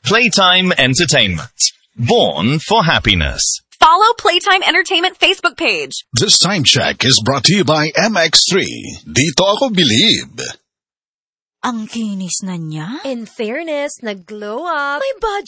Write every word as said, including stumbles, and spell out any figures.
Playtime Entertainment. Born for happiness. Follow Playtime Entertainment Facebook page. This time check is brought to you by M X three. Dito ako believe. Ang kinis na niya. In fairness, nag-glow up. May budget